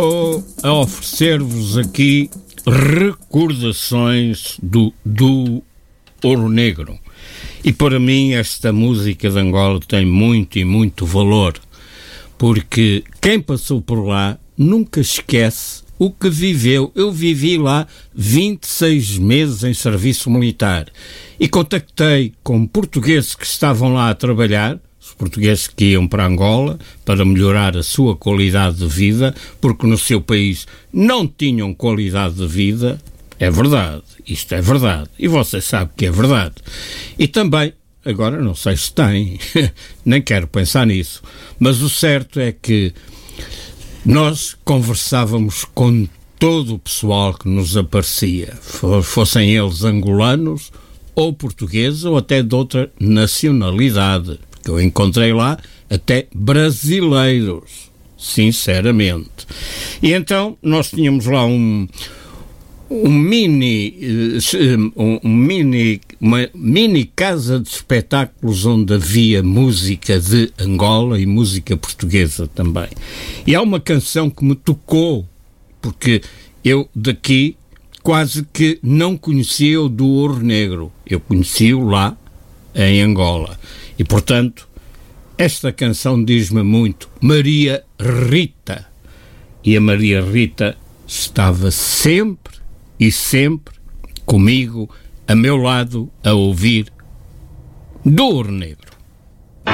Estou a oferecer-vos aqui recordações do Ouro Negro. E para mim esta música de Angola tem muito e muito valor, porque quem passou por lá nunca esquece o que viveu. Eu vivi lá 26 meses em serviço militar e contactei com portugueses que estavam lá a trabalhar, os portugueses que iam para Angola para melhorar a sua qualidade de vida, porque no seu país não tinham qualidade de vida. É verdade, isto é verdade, e você sabe que é verdade. E também, agora não sei se tem, nem quero pensar nisso, mas o certo é que nós conversávamos com todo o pessoal que nos aparecia, fossem eles angolanos, ou portugueses, ou até de outra nacionalidade, porque eu encontrei lá até brasileiros, sinceramente. E então nós tínhamos lá uma mini casa de espetáculos onde havia música de Angola e música portuguesa também. E há uma canção que me tocou, porque eu daqui quase que não conhecia o do Ouro Negro. Eu conheci-o lá em Angola. E, portanto, esta canção diz-me muito. Maria Rita. E a Maria Rita estava sempre e sempre comigo, a meu lado, a ouvir do Ouro Negro.